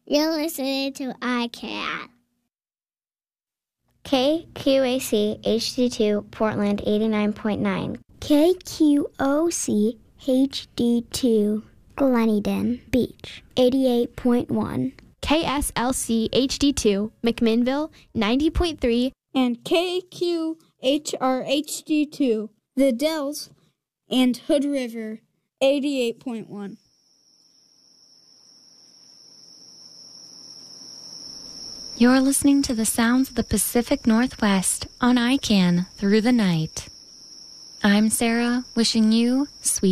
You're listening to iCat. KQAC HD2 Portland 89.9. KQOC HD2 Gleneden Beach 88.1. KSLC HD2 McMinnville 90.3. And KQHR HD2 The Dells and Hood River 88.1. You're listening to the sounds of the Pacific Northwest on ICANN through the night. I'm Sarah, wishing you sweet